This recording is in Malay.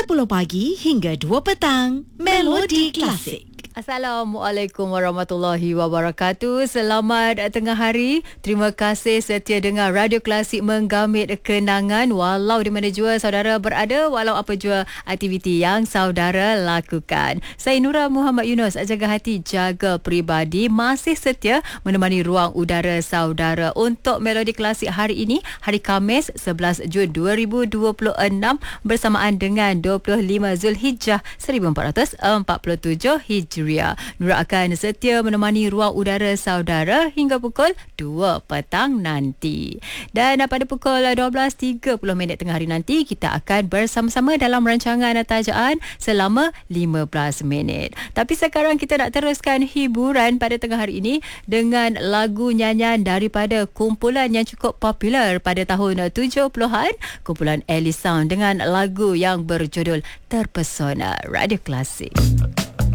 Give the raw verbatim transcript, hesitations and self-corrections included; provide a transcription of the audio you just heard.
sepuluh pagi hingga dua petang. Melodi Klasik. Assalamualaikum warahmatullahi wabarakatuh. Selamat tengah hari. Terima kasih setia dengar Radio Klasik menggamit kenangan walau di mana jua saudara berada, walau apa jua aktiviti yang saudara lakukan. Saya Nura Muhammad Yunus, jaga hati, jaga peribadi, masih setia menemani ruang udara saudara untuk Melodi Klasik hari ini, hari Khamis sebelas Jun dua ribu dua puluh enam bersamaan dengan dua puluh lima Zulhijjah seribu empat ratus empat puluh tujuh Hijriah. Nura akan setia menemani ruang udara saudara hingga pukul dua petang nanti. Dan pada pukul dua belas tiga puluh minit tengah hari nanti, kita akan bersama-sama dalam rancangan tajaan selama lima belas minit. Tapi sekarang kita nak teruskan hiburan pada tengah hari ini dengan lagu nyanyian daripada kumpulan yang cukup popular pada tahun tujuh puluhan, kumpulan Alice Sound dengan lagu yang berjudul Terpesona. Radio Klasik.